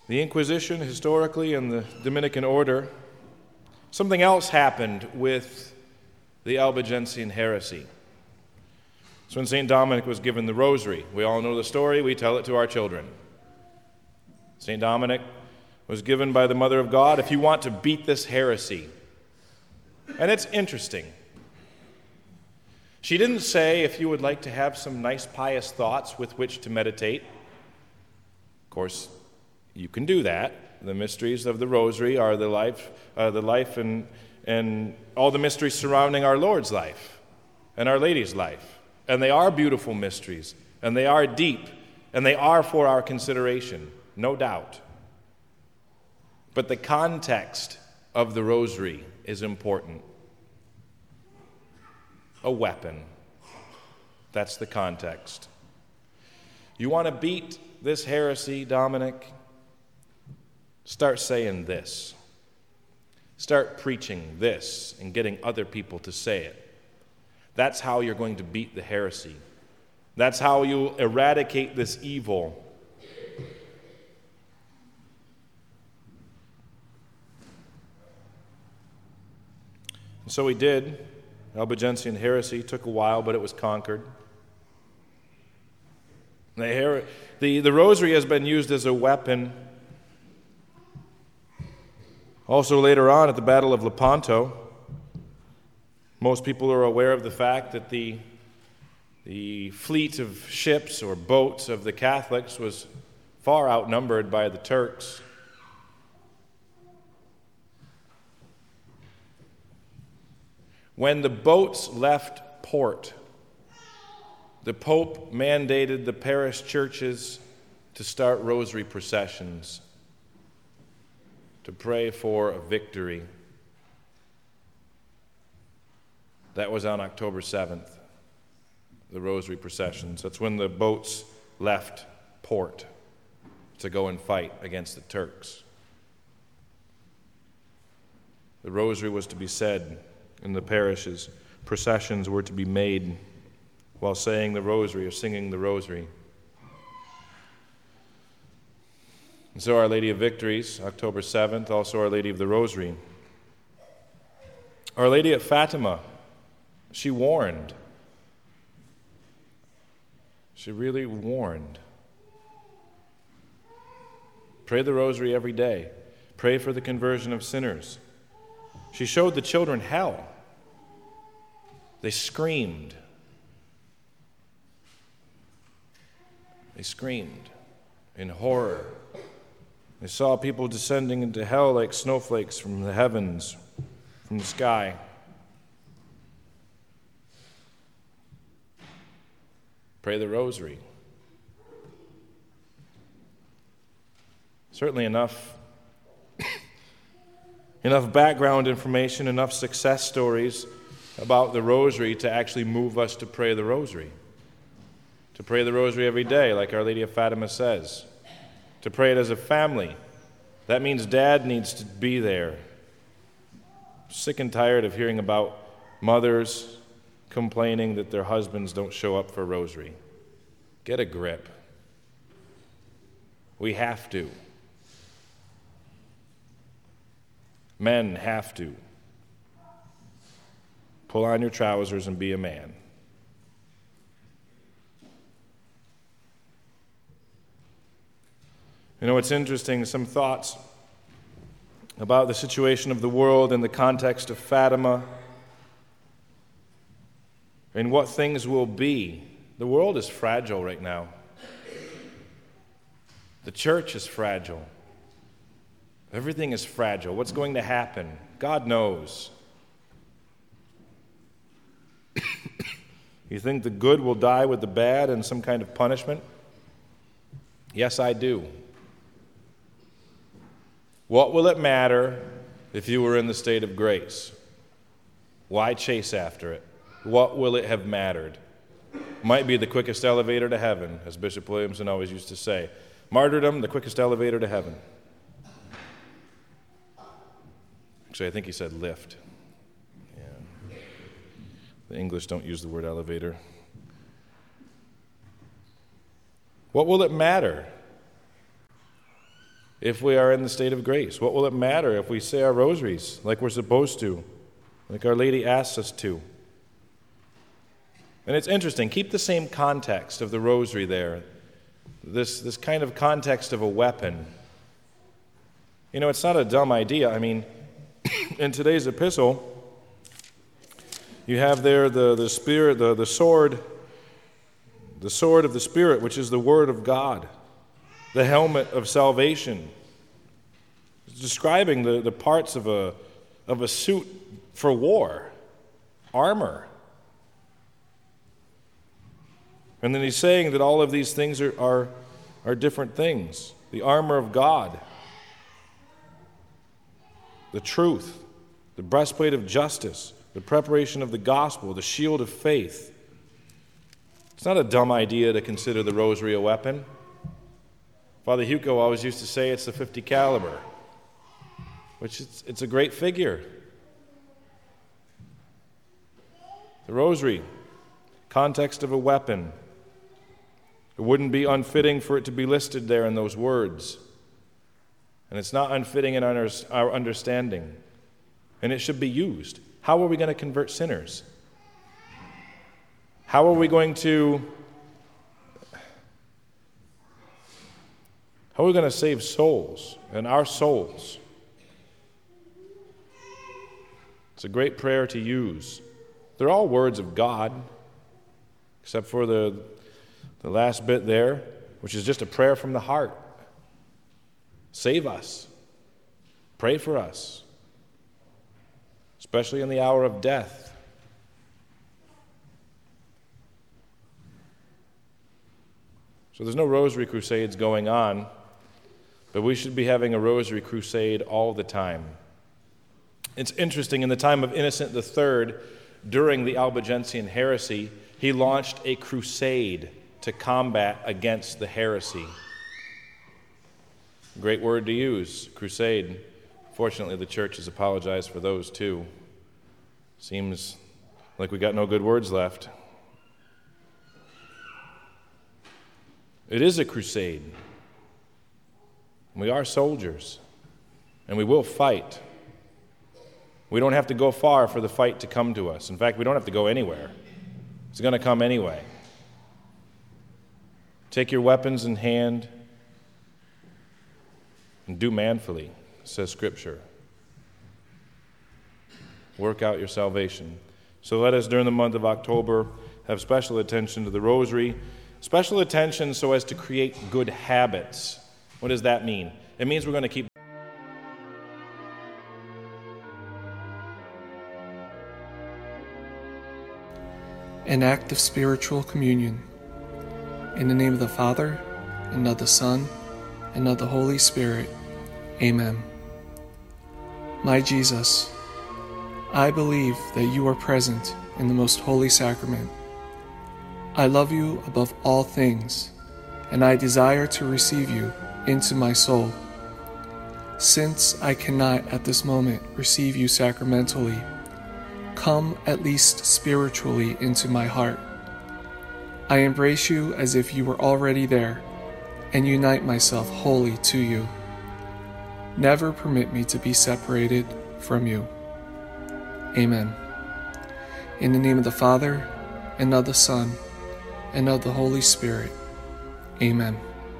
the Inquisition, historically, and the Dominican order, something else happened with the Albigensian heresy. So when St. Dominic was given the rosary, we all know the story, we tell it to our children. St. Dominic was given by the Mother of God, if you want to beat this heresy. And it's interesting. She didn't say if you would like to have some nice pious thoughts with which to meditate. Of course, you can do that. The mysteries of the rosary are the life and all the mysteries surrounding our Lord's life and Our Lady's life. And they are beautiful mysteries, and they are deep, and they are for our consideration, no doubt. But the context of the rosary is important. A weapon. That's the context. You want to beat this heresy, Dominic? Start saying this. Start preaching this and getting other people to say it. That's how you're going to beat the heresy. That's how you'll eradicate this evil. And so he did. Albigensian heresy took a while, but it was conquered. The rosary has been used as a weapon. Also later on at the Battle of Lepanto, most people are aware of the fact that the fleet of ships or boats of the Catholics was far outnumbered by the Turks. When the boats left port, the Pope mandated the parish churches to start rosary processions to pray for a victory. That was on October 7th, the rosary processions. That's when the boats left port to go and fight against the Turks. The rosary was to be said in the parishes. Processions were to be made while saying the rosary or singing the rosary. And so Our Lady of Victories, October 7th, also Our Lady of the Rosary. Our Lady at Fatima, she warned. She really warned. Pray the rosary every day. Pray for the conversion of sinners. She showed the children hell. They screamed. They screamed in horror. They saw people descending into hell like snowflakes from the heavens, from the sky. Pray the rosary. Certainly enough background information, enough success stories about the rosary to actually move us to pray the rosary. To pray the rosary every day, like Our Lady of Fatima says. To pray it as a family. That means Dad needs to be there. Sick and tired of hearing about mothers complaining that their husbands don't show up for rosary. Get a grip. We have to. Men have to. Pull on your trousers and be a man. You know, it's interesting, some thoughts about the situation of the world in the context of Fatima and what things will be. The world is fragile right now. The church is fragile. Everything is fragile. What's going to happen? God knows. You think the good will die with the bad and some kind of punishment? Yes, I do. What will it matter if you were in the state of grace? Why chase after it? What will it have mattered? Might be the quickest elevator to heaven, as Bishop Williamson always used to say. Martyrdom, the quickest elevator to heaven. Actually, I think he said lift. Yeah. The English don't use the word elevator. What will it matter? if we are in the state of grace? What will it matter if we say our rosaries like we're supposed to, like Our Lady asks us to? And it's interesting, keep the same context of the rosary there, this kind of context of a weapon. You know, it's not a dumb idea. I mean, in today's epistle, you have there the Spirit, the sword of the Spirit, which is the Word of God, the helmet of salvation. It's describing the parts of a suit for war, armor. And then he's saying that all of these things are different things. The armor of God, the truth, the breastplate of justice, the preparation of the gospel, the shield of faith. It's not a dumb idea to consider the rosary a weapon. Father Hugo always used to say it's the .50 caliber, which it's a great figure. The rosary, context of a weapon. It wouldn't be unfitting for it to be listed there in those words. And it's not unfitting in our understanding. And it should be used. How are we going to convert sinners? How are we going to save souls and our souls? It's a great prayer to use. They're all words of God, except for the last bit there, which is just a prayer from the heart. Save us. Pray for us, especially in the hour of death. So there's no rosary crusades going on, but we should be having a rosary crusade all the time. It's interesting, in the time of Innocent III, during the Albigensian heresy, he launched a crusade to combat against the heresy. Great word to use, crusade. Fortunately, the church has apologized for those too. Seems like we got no good words left. It is a crusade. We are soldiers, and we will fight. We don't have to go far for the fight to come to us. In fact, we don't have to go anywhere. It's going to come anyway. Take your weapons in hand and do manfully, says Scripture. Work out your salvation. So let us, during the month of October, have special attention to the rosary, special attention so as to create good habits. What does that mean? It means we're going to keep an act of spiritual communion. In the name of the Father, and of the Son, and of the Holy Spirit. Amen. My Jesus, I believe that you are present in the most holy sacrament. I love you above all things, and I desire to receive you into my soul. Since I cannot at this moment receive you sacramentally, come at least spiritually into my heart. I embrace you as if you were already there, and unite myself wholly to you. Never permit me to be separated from you. Amen. In the name of the Father, and of the Son, and of the Holy Spirit. Amen.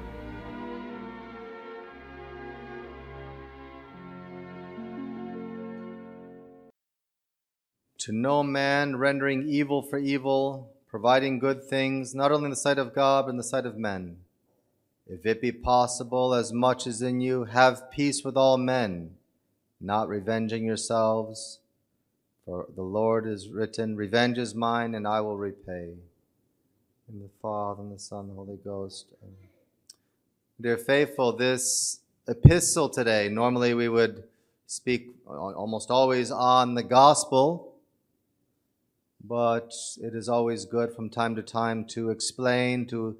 To no man rendering evil for evil, providing good things, not only in the sight of God, but in the sight of men. If it be possible, as much as in you, have peace with all men, not revenging yourselves. For the Lord is written, revenge is mine, and I will repay. In the Father, and the Son, and the Holy Ghost. Amen. Dear faithful, this epistle today, normally we would speak almost always on the gospel, but it is always good from time to time to explain, to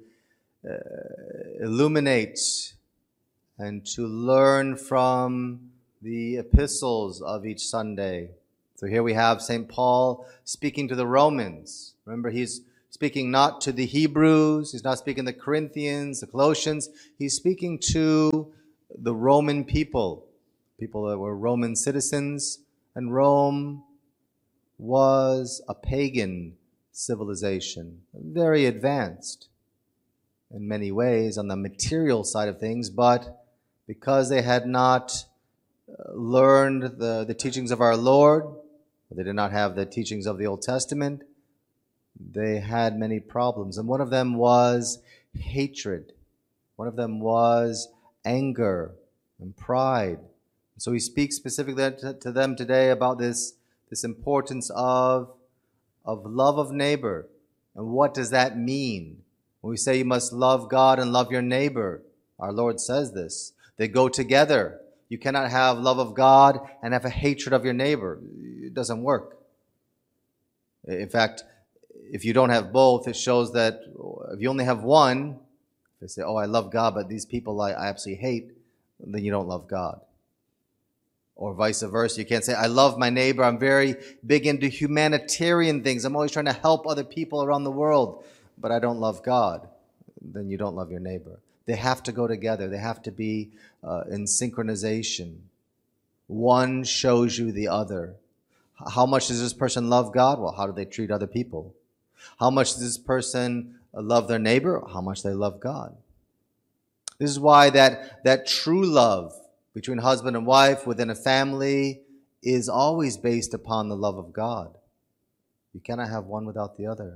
illuminate, and to learn from the epistles of each Sunday. So here we have St. Paul speaking to the Romans. Remember, he's speaking not to the Hebrews, he's not speaking to the Corinthians, the Colossians. He's speaking to the Roman people that were Roman citizens, and Rome was a pagan civilization, very advanced in many ways on the material side of things, but because they had not learned the teachings of our Lord, they did not have the teachings of the Old Testament, they had many problems. And one of them was hatred. One of them was anger and pride. So he speaks specifically to them today about this importance of love of neighbor. And what does that mean? When we say you must love God and love your neighbor, our Lord says this. They go together. You cannot have love of God and have a hatred of your neighbor. It doesn't work. In fact, if you don't have both, it shows that if you only have one, if they say, oh, I love God, but these people I absolutely hate, then you don't love God. Or vice versa. You can't say, I love my neighbor. I'm very big into humanitarian things. I'm always trying to help other people around the world, but I don't love God. Then you don't love your neighbor. They have to go together. They have to be in synchronization. One shows you the other. How much does this person love God? Well, how do they treat other people? How much does this person love their neighbor? How much they love God? This is why that true love between husband and wife within a family is always based upon the love of God. You cannot have one without the other.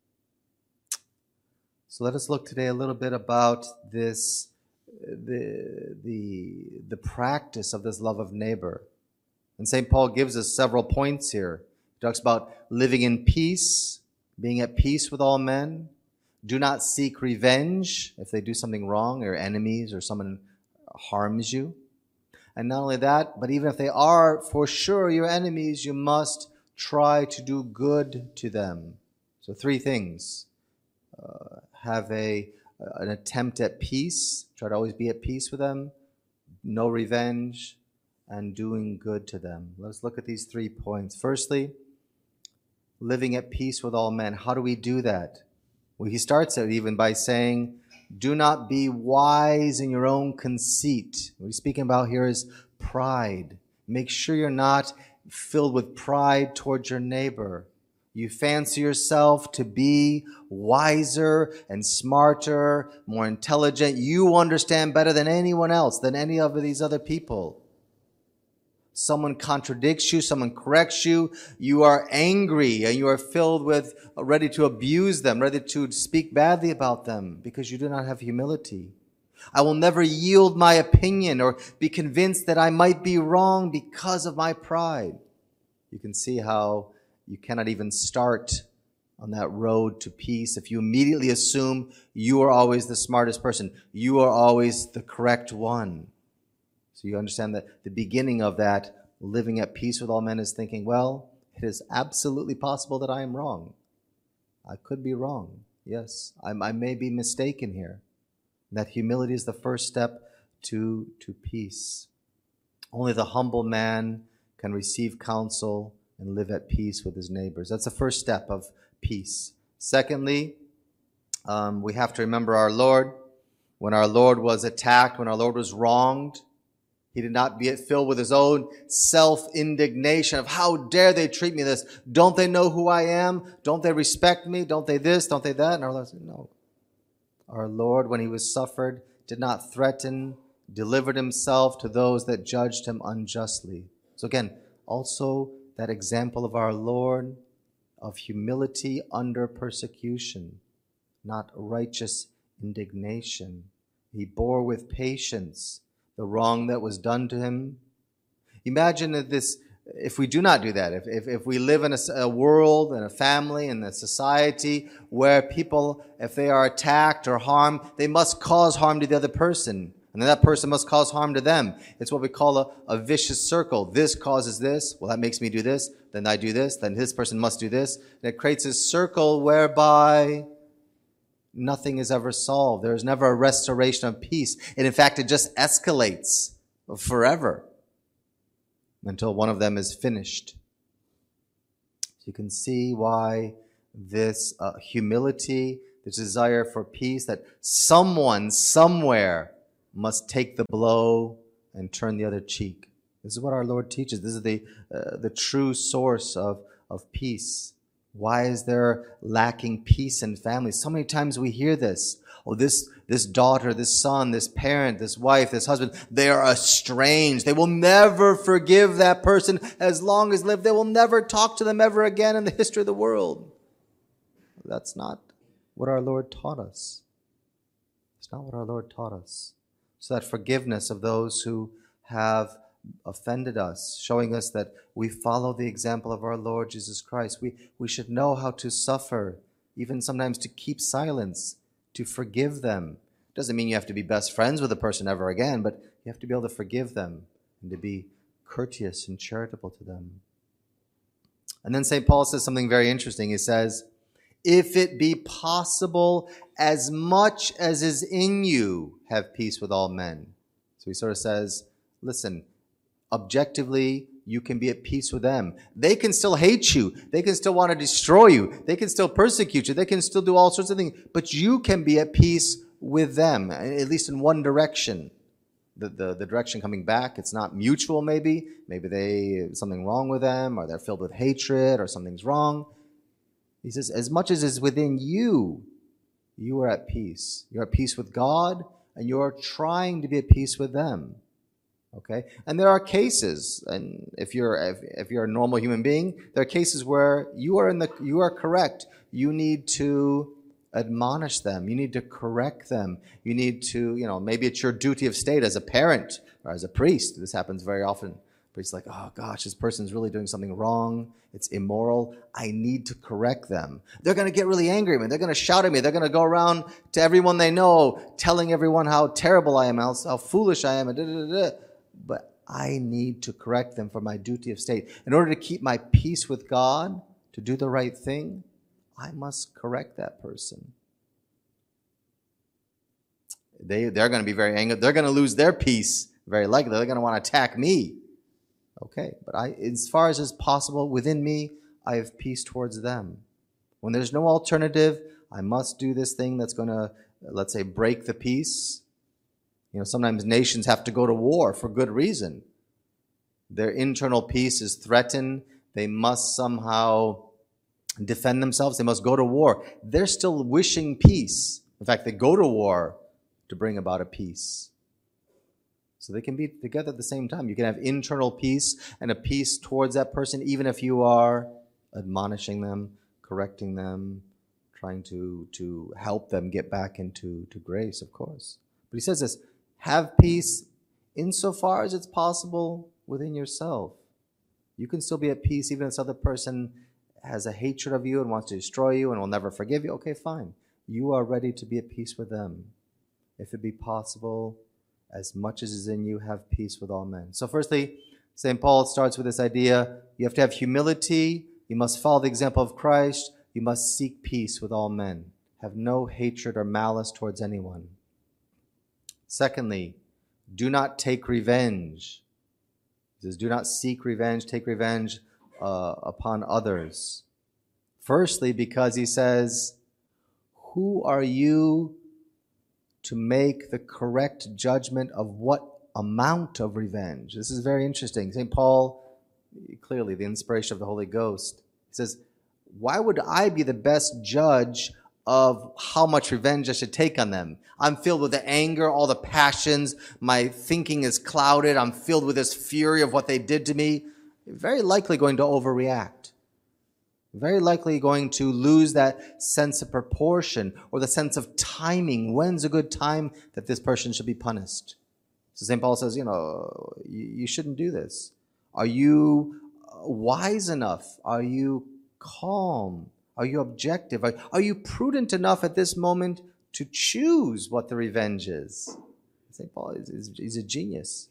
So let us look today a little bit about this, the practice of this love of neighbor. And St. Paul gives us several points here. He talks about living in peace, being at peace with all men. Do not seek revenge if they do something wrong, or enemies, or someone harms you. And not only that, but even if they are for sure your enemies, you must try to do good to them. So 3 things. Have an attempt at peace. Try to always be at peace with them. No revenge. And doing good to them. Let's look at these 3 points. Firstly, living at peace with all men. How do we do that? Well, he starts it even by saying, do not be wise in your own conceit. What he's speaking about here is pride. Make sure you're not filled with pride towards your neighbor. You fancy yourself to be wiser and smarter, more intelligent. You understand better than anyone else, than any of these other people. Someone contradicts you, someone corrects you, you are angry and you are filled with, ready to abuse them, ready to speak badly about them because you do not have humility. I will never yield my opinion or be convinced that I might be wrong because of my pride. You can see how you cannot even start on that road to peace if you immediately assume you are always the smartest person. You are always the correct one. So you understand that the beginning of that living at peace with all men is thinking, well, it is absolutely possible that I am wrong. I could be wrong. Yes, I may be mistaken here. That humility is the first step to peace. Only the humble man can receive counsel and live at peace with his neighbors. That's the first step of peace. Secondly, we have to remember our Lord. When our Lord was attacked, when our Lord was wronged, he did not be filled with his own self-indignation of how dare they treat me this? Don't they know who I am? Don't they respect me? Don't they this? Don't they that? And our Lord said, no. Our Lord, when he was suffered, did not threaten, delivered himself to those that judged him unjustly. So again, also that example of our Lord of humility under persecution, not righteous indignation. He bore with patience the wrong that was done to him. Imagine if we do not do that, if we live in a world and a family and a society where people, if they are attacked or harmed, they must cause harm to the other person. And then that person must cause harm to them. It's what we call a vicious circle. This causes this. Well, that makes me do this. Then I do this. Then this person must do this. And it creates a circle whereby nothing is ever solved. There is never a restoration of peace. And in fact, it just escalates forever until one of them is finished. So you can see why this humility, this desire for peace, that someone, somewhere must take the blow and turn the other cheek. This is what our Lord teaches. This is the true source of peace. Why is there lacking peace in families? So many times we hear this. Oh, this daughter, this son, this parent, this wife, this husband, they are estranged. They will never forgive that person as long as they live. They will never talk to them ever again in the history of the world. That's not what our Lord taught us. It's not what our Lord taught us. So that forgiveness of those who have offended us, showing us that we follow the example of our Lord Jesus Christ. We should know how to suffer, even sometimes to keep silence, to forgive them. Doesn't mean you have to be best friends with a person ever again, but you have to be able to forgive them and to be courteous and charitable to them. And then St. Paul says something very interesting. He says, if it be possible, as much as is in you, have peace with all men. So he sort of says, listen, objectively, you can be at peace with them. They can still hate you. They can still want to destroy you. They can still persecute you. They can still do all sorts of things. But you can be at peace with them, at least in one direction. The direction coming back, it's not mutual maybe. Maybe something wrong with them, or they're filled with hatred, or something's wrong. He says, as much as is within you, you are at peace. You're at peace with God, and you're trying to be at peace with them. Okay? And there are cases, and if you're a normal human being, there are cases where you are correct. You need to admonish them. You need to correct them. You need to, maybe it's your duty of state as a parent or as a priest. This happens very often. Priest's like, oh gosh, this person's really doing something wrong. It's immoral. I need to correct them. They're going to get really angry at me. They're going to shout at me. They're going to go around to everyone they know, telling everyone how terrible I am, how foolish I am, and But I need to correct them for my duty of state. In order to keep my peace with God, to do the right thing, I must correct that person. They're going to be very angry. They're going to lose their peace, very likely. They're going to want to attack me. Okay, but as far as is possible within me, I have peace towards them. When there's no alternative, I must do this thing that's going to, let's say, break the peace. Sometimes nations have to go to war for good reason. Their internal peace is threatened. They must somehow defend themselves. They must go to war. They're still wishing peace. In fact, they go to war to bring about a peace. So they can be together at the same time. You can have internal peace and a peace towards that person, even if you are admonishing them, correcting them, trying to help them get back into grace, of course. But he says this, have peace insofar as it's possible within yourself. You can still be at peace even if this other person has a hatred of you and wants to destroy you and will never forgive you. Okay, fine. You are ready to be at peace with them. If it be possible, as much as is in you, have peace with all men. So firstly, St. Paul starts with this idea, you have to have humility, you must follow the example of Christ, you must seek peace with all men. Have no hatred or malice towards anyone. Secondly, do not take revenge. He says, do not seek revenge, take revenge upon others. Firstly, because he says, who are you to make the correct judgment of what amount of revenge? This is very interesting. St. Paul, clearly the inspiration of the Holy Ghost, he says, why would I be the best judge of how much revenge I should take on them? I'm filled with the anger, all the passions. My thinking is clouded. I'm filled with this fury of what they did to me. Very likely going to overreact. Very likely going to lose that sense of proportion or the sense of timing. When's a good time that this person should be punished? So St. Paul says, you shouldn't do this. Are you wise enough? Are you calm? Are you objective? Are you prudent enough at this moment to choose what the revenge is? St. Paul is a genius.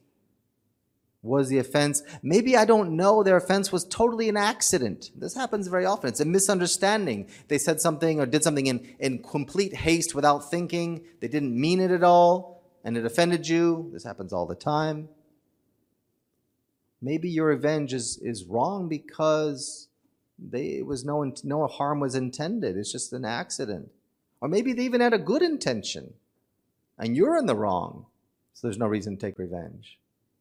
Was the offense, maybe I don't know, their offense was totally an accident. This happens very often. It's a misunderstanding. They said something or did something in complete haste without thinking. They didn't mean it at all, and it offended you. This happens all the time. Maybe your revenge is wrong because no harm was intended. It's just an accident. Or maybe they even had a good intention, and you're in the wrong. So there's no reason to take revenge.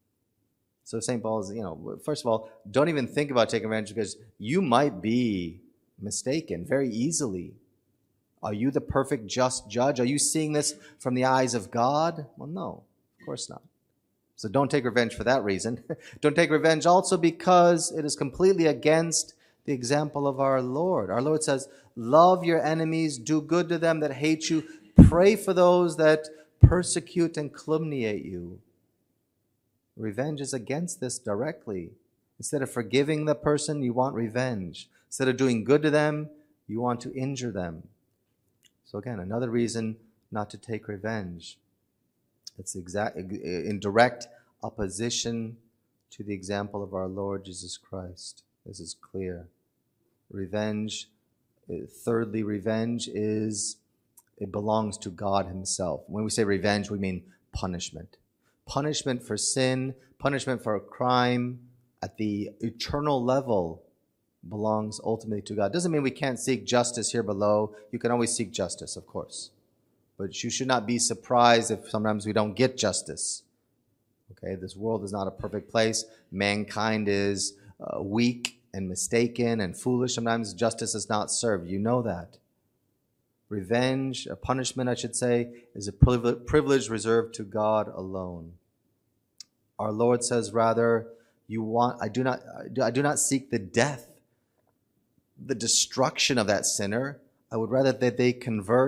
So St. Paul is, first of all, don't even think about taking revenge because you might be mistaken very easily. Are you the perfect just judge? Are you seeing this from the eyes of God? Well, no, of course not. So don't take revenge for that reason. Don't take revenge also because it is completely against the example of our Lord. Our Lord says, love your enemies, do good to them that hate you, pray for those that persecute and calumniate you. Revenge is against this directly. Instead of forgiving the person, you want revenge. Instead of doing good to them, you want to injure them. So again, another reason not to take revenge. It's in direct opposition to the example of our Lord Jesus Christ. This is clear. Revenge, thirdly, revenge it belongs to God himself. When we say revenge, we mean punishment. Punishment for sin, punishment for a crime at the eternal level belongs ultimately to God. Doesn't mean we can't seek justice here below. You can always seek justice, of course. But you should not be surprised if sometimes we don't get justice. Okay, this world is not a perfect place. Mankind is weak and mistaken and foolish. Sometimes justice is not served. You know that. Revenge, a punishment, I should say, is a privilege reserved to God alone. Our Lord says, rather, I do not seek the death, the destruction of that sinner. I would rather that they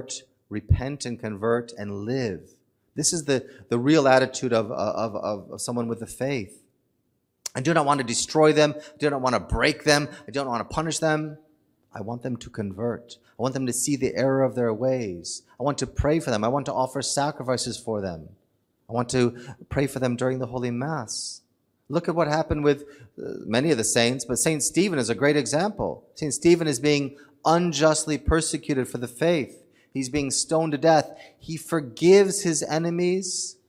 repent and convert and live. This is the real attitude of someone with the faith. I do not want to destroy them. I do not want to break them. I don't want to punish them. I want them to convert. I want them to see the error of their ways. I want to pray for them. I want to offer sacrifices for them. I want to pray for them during the Holy Mass. Look at what happened with many of the saints, but St. Stephen is a great example. St. Stephen is being unjustly persecuted for the faith. He's being stoned to death. He forgives his enemies.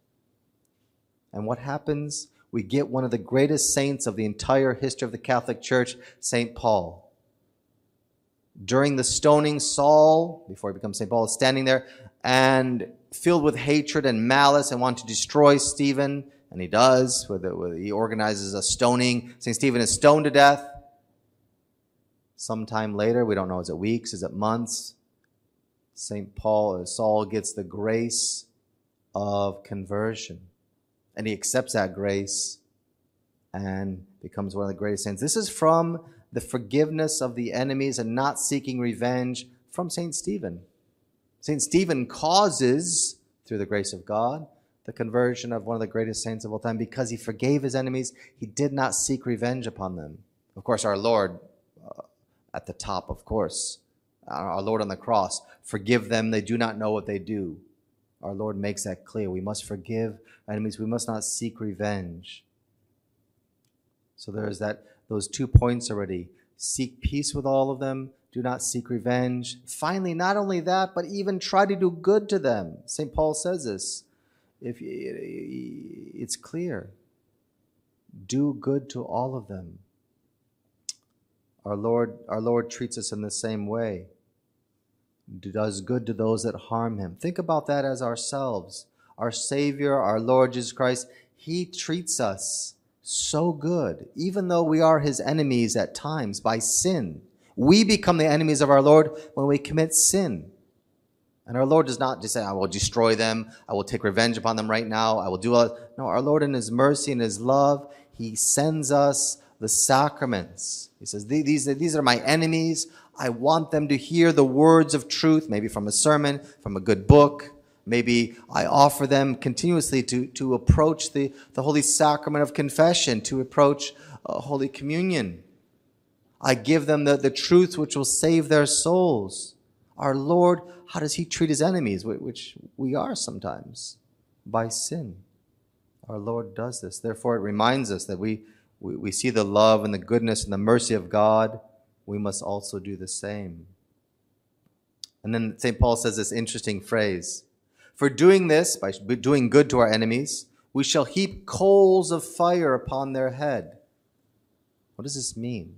And what happens? We get one of the greatest saints of the entire history of the Catholic Church, St. Paul. During the stoning, Saul, before he becomes St. Paul, is standing there and filled with hatred and malice and want to destroy Stephen. And he does. He organizes a stoning. St. Stephen is stoned to death. Sometime later, we don't know, is it weeks, is it months? Saul gets the grace of conversion. And he accepts that grace and becomes one of the greatest saints. This is from the forgiveness of the enemies and not seeking revenge from St. Stephen. St. Stephen causes, through the grace of God, the conversion of one of the greatest saints of all time because he forgave his enemies. He did not seek revenge upon them. Of course, our Lord at the top, of course. Our Lord on the cross, forgive them, they do not know what they do. Our Lord makes that clear. We must forgive enemies. We must not seek revenge. So there's those 2 points already. Seek peace with all of them. Do not seek revenge. Finally, not only that, but even try to do good to them. St. Paul says this. It's clear. Do good to all of them. Our Lord treats us in the same way. Does good to those that harm him. Think about that as ourselves. Our Savior, our Lord Jesus Christ, he treats us so good, even though we are his enemies at times by sin. We become the enemies of our Lord when we commit sin. And our Lord does not just say, I will destroy them, I will take revenge upon them right now, I will do all. No, our Lord in his mercy and his love, he sends us the sacraments. He says, these are my enemies. I want them to hear the words of truth, maybe from a sermon, from a good book. Maybe I offer them continuously to approach the Holy Sacrament of Confession, to approach Holy Communion. I give them the truth which will save their souls. Our Lord, how does he treat his enemies, which we are sometimes, by sin? Our Lord does this. Therefore, it reminds us that we see the love and the goodness and the mercy of God. We must also do the same. And then St. Paul says this interesting phrase. For doing this, by doing good to our enemies, we shall heap coals of fire upon their head. What does this mean?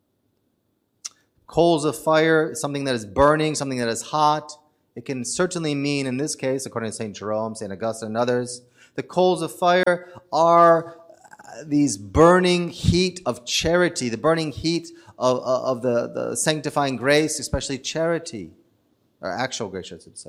Coals of fire is something that is burning, something that is hot. It can certainly mean, in this case, according to St. Jerome, St. Augustine, and others, The coals of fire are these burning heat of charity, the burning heat of the sanctifying grace, especially charity, or actual grace, I should say.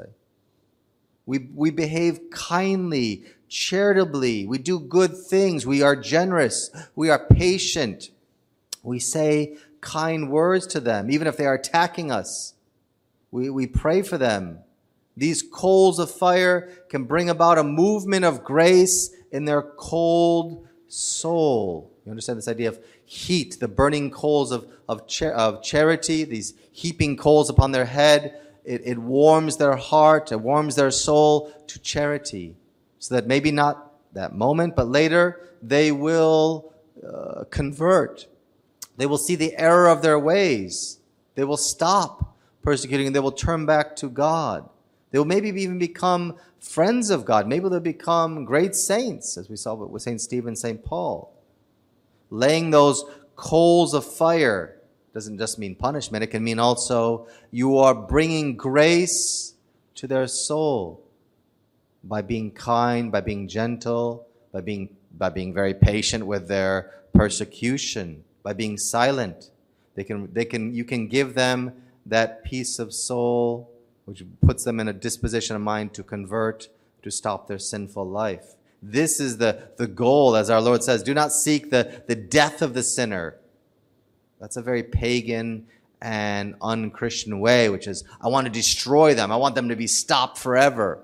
We behave kindly, charitably. We do good things. We are generous. We are patient. We say kind words to them, even if they are attacking us. We pray for them. These coals of fire can bring about a movement of grace in their cold soul. You understand this idea of heat, the burning coals of charity, these heaping coals upon their head. It warms their heart, it warms their soul to charity. So that maybe not that moment, but later they will convert. They will see the error of their ways. They will stop persecuting and they will turn back to God. They will maybe even become friends of God. Maybe they'll become great saints, as we saw with St. Stephen, St. Paul. Laying those coals of fire doesn't just mean punishment. It can mean also you are bringing grace to their soul by being kind, by being gentle, by being very patient with their persecution, by being silent. You can give them that peace of soul, which puts them in a disposition of mind to convert, to stop their sinful life. This is the goal, as our Lord says. Do not seek the death of the sinner. That's a very pagan and un-Christian way, which is, I want to destroy them. I want them to be stopped forever.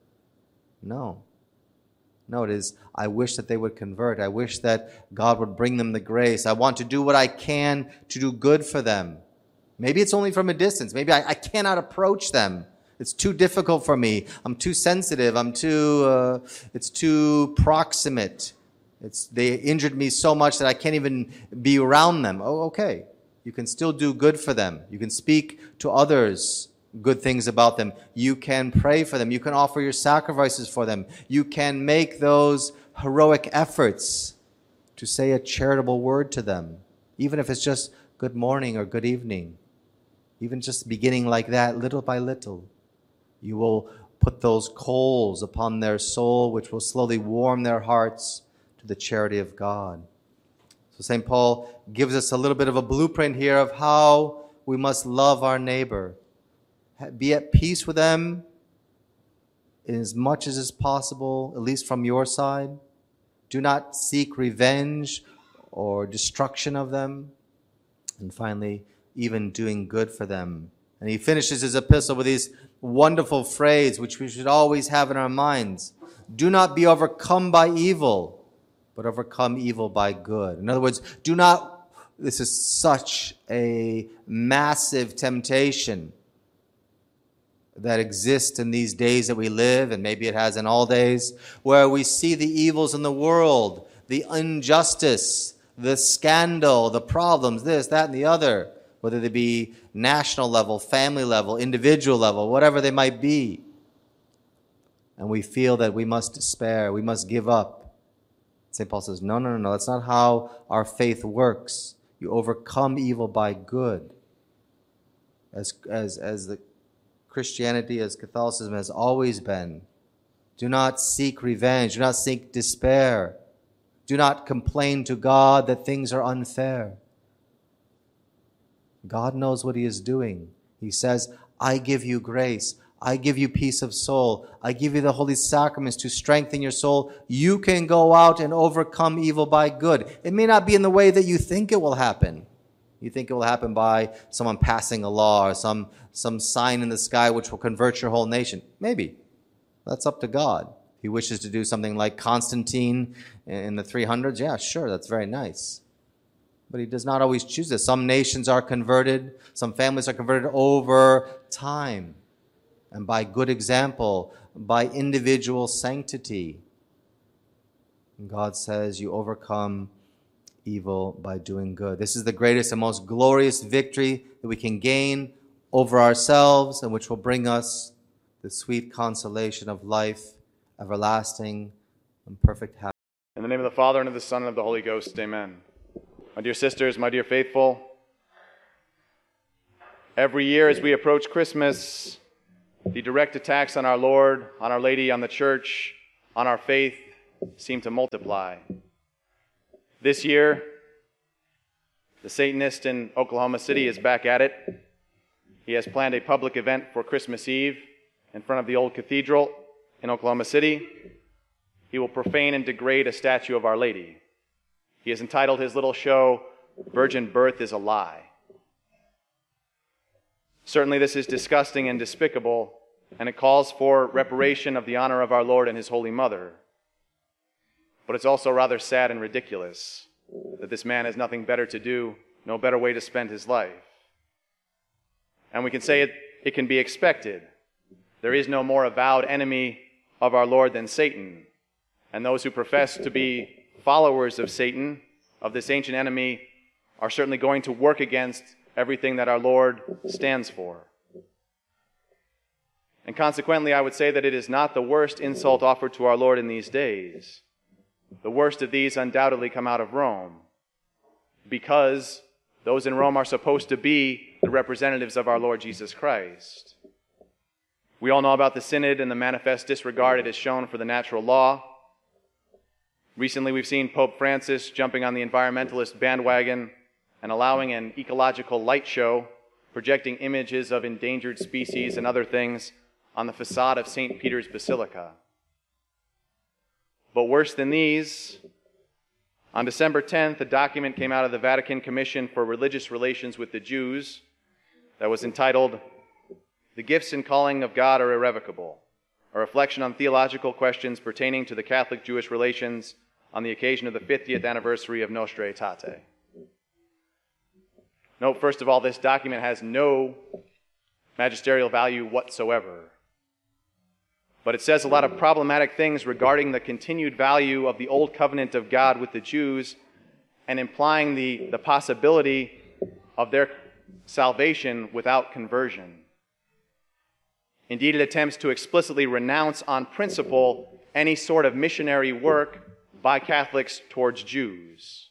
No, it is, I wish that they would convert. I wish that God would bring them the grace. I want to do what I can to do good for them. Maybe it's only from a distance. Maybe I cannot approach them. It's too difficult for me. I'm too sensitive. It's too proximate. They injured me so much that I can't even be around them. Oh, okay. You can still do good for them. You can speak to others good things about them. You can pray for them. You can offer your sacrifices for them. You can make those heroic efforts to say a charitable word to them, even if it's just good morning or good evening. Even just beginning like that, little by little, you will put those coals upon their soul, which will slowly warm their hearts to the charity of God. So St. Paul gives us a little bit of a blueprint here of how we must love our neighbor. Be at peace with them as much as is possible, at least from your side. Do not seek revenge or destruction of them. And finally, even doing good for them. And he finishes his epistle with these wonderful phrases, which we should always have in our minds. Do not be overcome by evil, but overcome evil by good. In other words, this is such a massive temptation that exists in these days that we live, and maybe it has in all days, where we see the evils in the world, the injustice, the scandal, the problems, this, that, and the other, whether they be national level, family level, individual level, whatever they might be. And we feel that we must despair, we must give up. St. Paul says, no, that's not how our faith works. You overcome evil by good. As the Christianity, as Catholicism has always been. Do not seek revenge. Do not seek despair. Do not complain to God that things are unfair. God knows what He is doing. He says, I give you grace. I give you peace of soul. I give you the holy sacraments to strengthen your soul. You can go out and overcome evil by good. It may not be in the way that you think it will happen. You think it will happen by someone passing a law or some sign in the sky which will convert your whole nation. Maybe. That's up to God. If He wishes to do something like Constantine in the 300s, yeah, sure, that's very nice. But He does not always choose this. Some nations are converted. Some families are converted over time. And by good example, by individual sanctity. And God says you overcome evil by doing good. This is the greatest and most glorious victory that we can gain over ourselves, and which will bring us the sweet consolation of life, everlasting and perfect happiness. In the name of the Father, and of the Son, and of the Holy Ghost, amen. My dear sisters, my dear faithful, every year as we approach Christmas, the direct attacks on our Lord, on Our Lady, on the Church, on our faith seem to multiply. This year, the Satanist in Oklahoma City is back at it. He has planned a public event for Christmas Eve in front of the old cathedral in Oklahoma City. He will profane and degrade a statue of Our Lady. He has entitled his little show, "Virgin Birth is a Lie." Certainly this is disgusting and despicable, and it calls for reparation of the honor of our Lord and his Holy Mother. But it's also rather sad and ridiculous that this man has nothing better to do, no better way to spend his life. And we can say it can be expected. There is no more avowed enemy of our Lord than Satan. And those who profess to be followers of Satan, of this ancient enemy, are certainly going to work against everything that our Lord stands for. And consequently, I would say that it is not the worst insult offered to our Lord in these days. The worst of these undoubtedly come out of Rome, because those in Rome are supposed to be the representatives of our Lord Jesus Christ. We all know about the synod and the manifest disregard it has shown for the natural law. Recently, we've seen Pope Francis jumping on the environmentalist bandwagon and allowing an ecological light show, projecting images of endangered species and other things on the facade of St. Peter's Basilica. But worse than these, on December 10th, a document came out of the Vatican Commission for Religious Relations with the Jews that was entitled, "The Gifts and Calling of God Are Irrevocable, a reflection on theological questions pertaining to the Catholic-Jewish relations on the occasion of the 50th anniversary of Nostra Aetate." Note, first of all, this document has no magisterial value whatsoever. But it says a lot of problematic things regarding the continued value of the old covenant of God with the Jews, and implying the possibility of their salvation without conversion. Indeed, it attempts to explicitly renounce on principle any sort of missionary work by Catholics towards Jews.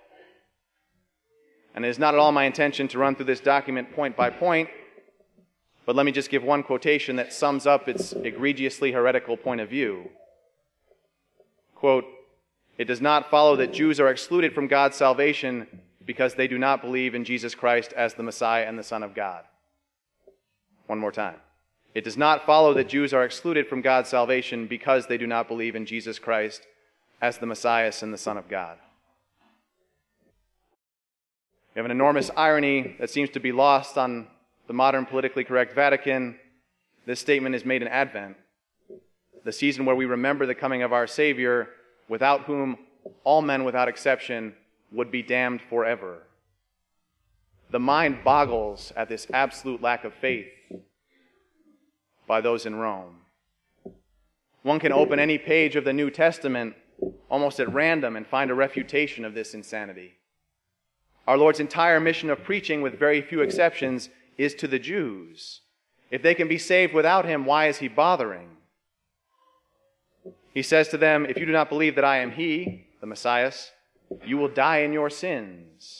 And it is not at all my intention to run through this document point by point, but let me just give one quotation that sums up its egregiously heretical point of view. Quote, "It does not follow that Jews are excluded from God's salvation because they do not believe in Jesus Christ as the Messiah and the Son of God." One more time. "It does not follow that Jews are excluded from God's salvation because they do not believe in Jesus Christ as the Messiah and the Son of God." We have an enormous irony that seems to be lost on the modern politically correct Vatican. This statement is made in Advent, the season where we remember the coming of our Savior, without whom all men without exception would be damned forever. The mind boggles at this absolute lack of faith by those in Rome. One can open any page of the New Testament almost at random and find a refutation of this insanity. Our Lord's entire mission of preaching, with very few exceptions, is to the Jews. If they can be saved without him, why is he bothering? He says to them, "If you do not believe that I am he, the Messiah, you will die in your sins."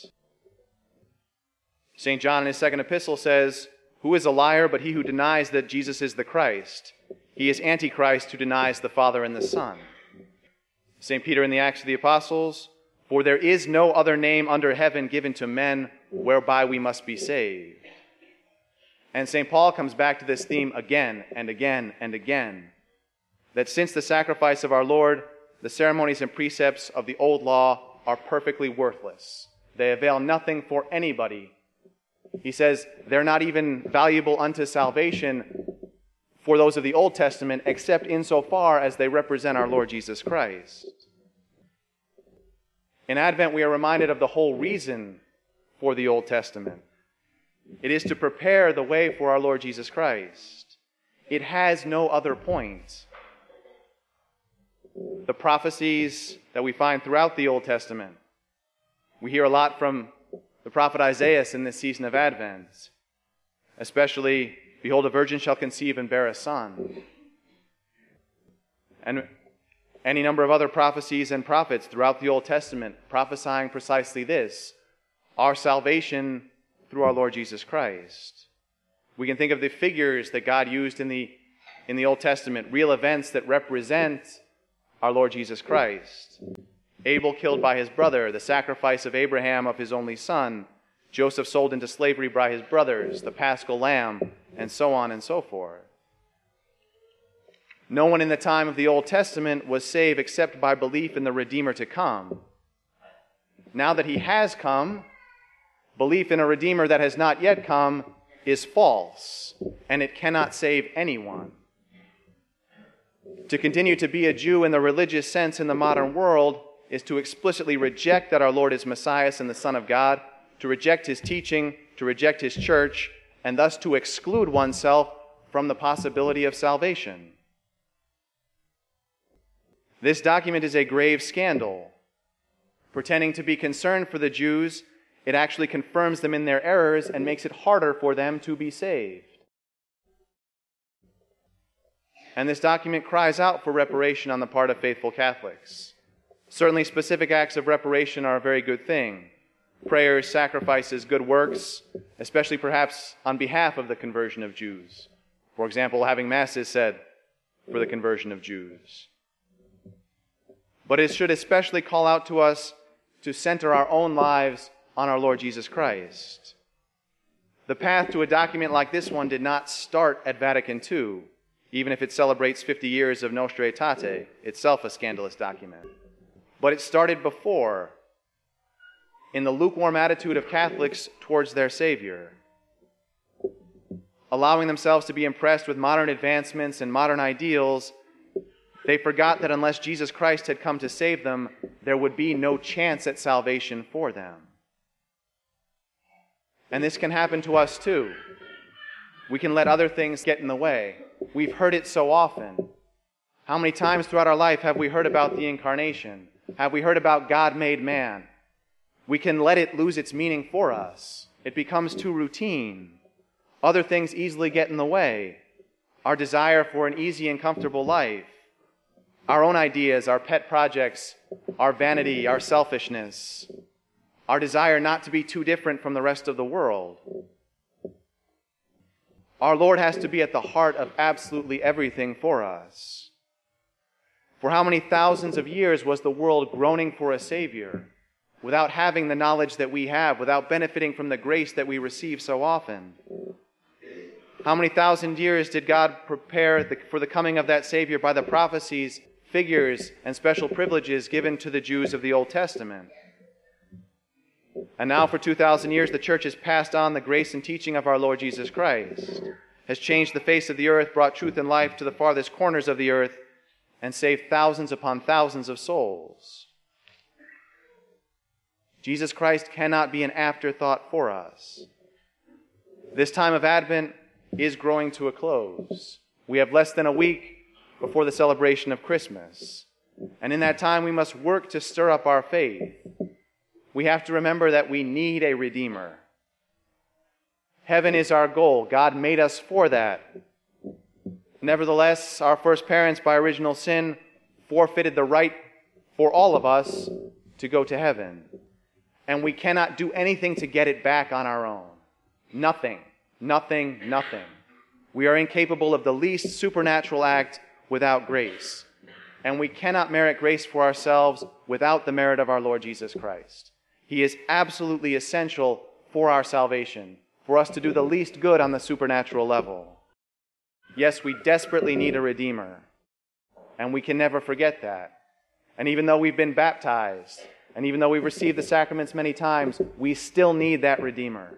St. John in his second epistle says, "Who is a liar but he who denies that Jesus is the Christ? He is Antichrist who denies the Father and the Son." St. Peter in the Acts of the Apostles, "For there is no other name under heaven given to men whereby we must be saved." And St. Paul comes back to this theme again and again and again, that since the sacrifice of our Lord, the ceremonies and precepts of the old law are perfectly worthless. They avail nothing for anybody. He says they're not even valuable unto salvation for those of the Old Testament, except insofar as they represent our Lord Jesus Christ. In Advent, we are reminded of the whole reason for the Old Testament. It is to prepare the way for our Lord Jesus Christ. It has no other point. The prophecies that we find throughout the Old Testament, we hear a lot from the prophet Isaiah in this season of Advent, especially, "Behold, a virgin shall conceive and bear a son." And any number of other prophecies and prophets throughout the Old Testament prophesying precisely this, our salvation through our Lord Jesus Christ. We can think of the figures that God used in the Old Testament, real events that represent our Lord Jesus Christ. Abel killed by his brother, the sacrifice of Abraham of his only son, Joseph sold into slavery by his brothers, the Paschal Lamb, and so on and so forth. No one in the time of the Old Testament was saved except by belief in the Redeemer to come. Now that he has come, belief in a Redeemer that has not yet come is false, and it cannot save anyone. To continue to be a Jew in the religious sense in the modern world is to explicitly reject that our Lord is Messiah and the Son of God, to reject his teaching, to reject his church, and thus to exclude oneself from the possibility of salvation. This document is a grave scandal. Pretending to be concerned for the Jews, it actually confirms them in their errors and makes it harder for them to be saved. And this document cries out for reparation on the part of faithful Catholics. Certainly, specific acts of reparation are a very good thing. Prayers, sacrifices, good works, especially perhaps on behalf of the conversion of Jews. For example, having masses said for the conversion of Jews. But it should especially call out to us to center our own lives on our Lord Jesus Christ. The path to a document like this one did not start at Vatican II, even if it celebrates 50 years of Nostra Aetate, itself a scandalous document. But it started before, in the lukewarm attitude of Catholics towards their Savior, allowing themselves to be impressed with modern advancements and modern ideals. They forgot that unless Jesus Christ had come to save them, there would be no chance at salvation for them. And this can happen to us too. We can let other things get in the way. We've heard it so often. How many times throughout our life have we heard about the Incarnation? Have we heard about God made man? We can let it lose its meaning for us. It becomes too routine. Other things easily get in the way. Our desire for an easy and comfortable life. Our own ideas, our pet projects, our vanity, our selfishness. Our desire not to be too different from the rest of the world. Our Lord has to be at the heart of absolutely everything for us. For how many thousands of years was the world groaning for a Savior, without having the knowledge that we have, without benefiting from the grace that we receive so often? How many thousand years did God prepare for the coming of that Savior by the prophecies, figures, and special privileges given to the Jews of the Old Testament? And now for 2,000 years, the Church has passed on the grace and teaching of our Lord Jesus Christ, has changed the face of the earth, brought truth and life to the farthest corners of the earth, and saved thousands upon thousands of souls. Jesus Christ cannot be an afterthought for us. This time of Advent is growing to a close. We have less than a week before the celebration of Christmas. And in that time, we must work to stir up our faith. We have to remember that we need a Redeemer. Heaven is our goal. God made us for that. Nevertheless, our first parents, by original sin, forfeited the right for all of us to go to heaven. And we cannot do anything to get it back on our own. Nothing. Nothing. Nothing. We are incapable of the least supernatural act without grace. And we cannot merit grace for ourselves without the merit of our Lord Jesus Christ. He is absolutely essential for our salvation, for us to do the least good on the supernatural level. Yes, we desperately need a Redeemer, and we can never forget that. And even though we've been baptized, and even though we've received the sacraments many times, we still need that Redeemer.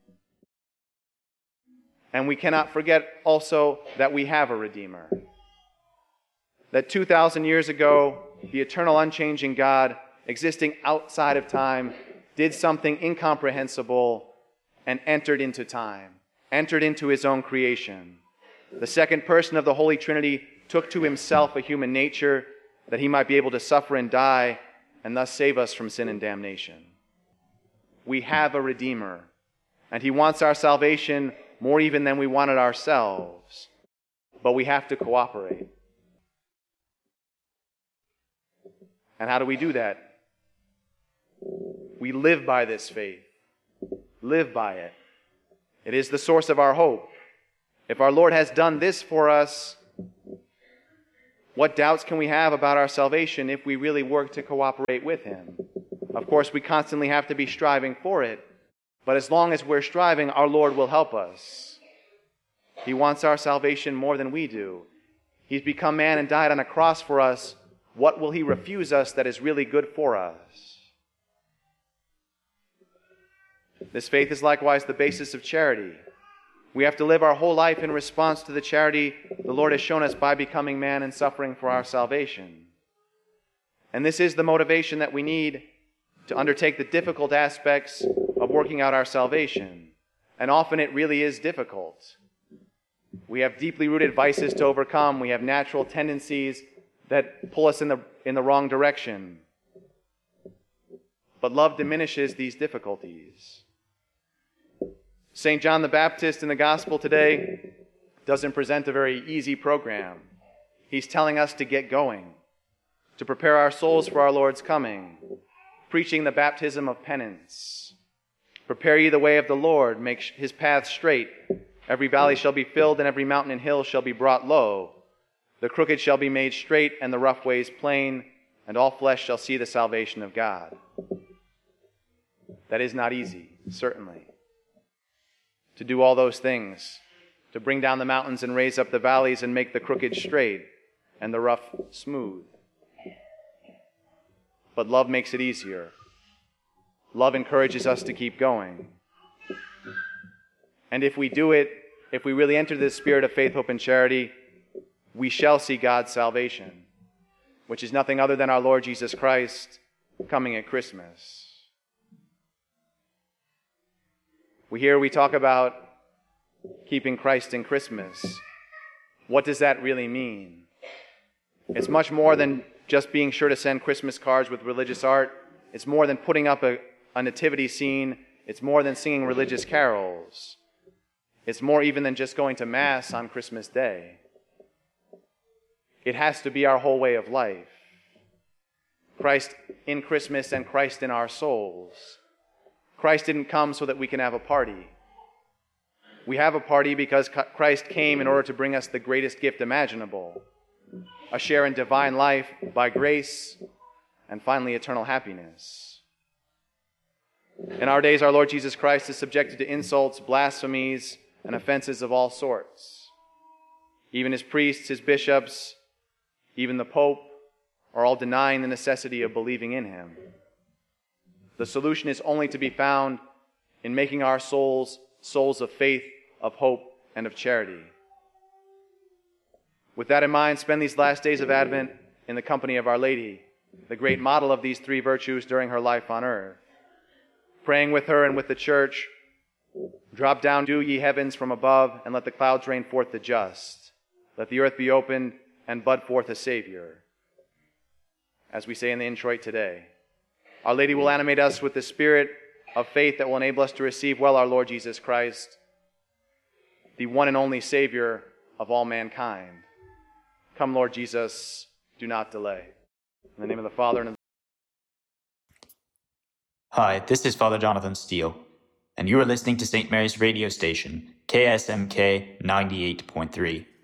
And we cannot forget also that we have a Redeemer. That 2,000 years ago, the eternal, unchanging God, existing outside of time, did something incomprehensible and entered into time, entered into his own creation. The second person of the Holy Trinity took to himself a human nature that he might be able to suffer and die and thus save us from sin and damnation. We have a Redeemer, and he wants our salvation more even than we want it ourselves. But we have to cooperate. And how do we do that? We live by this faith. Live by it. It is the source of our hope. If our Lord has done this for us, What doubts can we have about our salvation if we really work to cooperate with him? Of course, we constantly have to be striving for it, but as long as we're striving, our Lord will help us. He wants our salvation more than we do. He's become man and died on a cross for us. What will he refuse us that is really good for us? This faith is likewise the basis of charity. We have to live our whole life in response to the charity the Lord has shown us by becoming man and suffering for our salvation. And this is the motivation that we need to undertake the difficult aspects of working out our salvation. And often it really is difficult. We have deeply rooted vices to overcome. We have natural tendencies that pull us in the wrong direction. But love diminishes these difficulties. St. John the Baptist in the Gospel today doesn't present a very easy program. He's telling us to get going, to prepare our souls for our Lord's coming, preaching the baptism of penance. Prepare ye the way of the Lord, make his path straight. Every valley shall be filled, and every mountain and hill shall be brought low. The crooked shall be made straight, and the rough ways plain, and all flesh shall see the salvation of God. That is not easy, certainly. To do all those things, to bring down the mountains and raise up the valleys and make the crooked straight and the rough smooth. But love makes it easier. Love encourages us to keep going. And if we do it, if we really enter this spirit of faith, hope, and charity, we shall see God's salvation, which is nothing other than our Lord Jesus Christ coming at Christmas. We talk about keeping Christ in Christmas. What does that really mean? It's much more than just being sure to send Christmas cards with religious art. It's more than putting up a nativity scene. It's more than singing religious carols. It's more even than just going to Mass on Christmas Day. It has to be our whole way of life. Christ in Christmas and Christ in our souls. Christ didn't come so that we can have a party. We have a party because Christ came in order to bring us the greatest gift imaginable, a share in divine life by grace, and finally eternal happiness. In our days, our Lord Jesus Christ is subjected to insults, blasphemies, and offenses of all sorts. Even his priests, his bishops, even the Pope are all denying the necessity of believing in him. The solution is only to be found in making our souls of faith, of hope, and of charity. With that in mind, spend these last days of Advent in the company of Our Lady, the great model of these three virtues during her life on earth. Praying with her and with the Church, drop down, dew ye heavens from above, and let the clouds rain forth the just. Let the earth be opened and bud forth a Savior. As we say in the introit today, Our Lady will animate us with the spirit of faith that will enable us to receive well our Lord Jesus Christ, the one and only Savior of all mankind. Come, Lord Jesus, do not delay. In the name of the Father, and of the... Hi, this is Father Jonathan Steele, and you are listening to St. Mary's radio station, KSMK 98.3.